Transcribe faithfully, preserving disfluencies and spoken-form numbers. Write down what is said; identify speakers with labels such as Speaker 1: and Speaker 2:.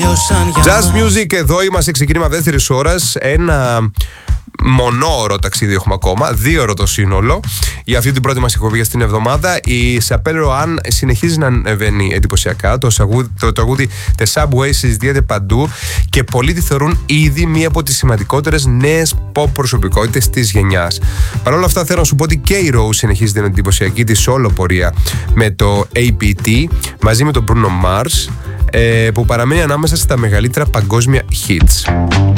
Speaker 1: Just Music, εδώ είμαστε, ξεκίνημα δεύτερης ώρας. Ένα μονόωρο ταξίδι έχουμε ακόμα, δύο ώρο το σύνολο. Για αυτή την πρώτη μας εκπομπή για την εβδομάδα. Η Σαπέλ Ροάν συνεχίζει να ανεβαίνει εντυπωσιακά. Το, το τραγούδι The Subway συζητιέται παντού και πολλοί τη θεωρούν ήδη μία από τις σημαντικότερες νέες pop προσωπικότητες της γενιάς. Παρ' όλα αυτά, θέλω να σου πω ότι και η Rose συνεχίζει την εντυπωσιακή της solo πορεία με το έι πι τι μαζί με τον Bruno Mars, που παραμένει ανάμεσα στα μεγαλύτερα παγκόσμια hits.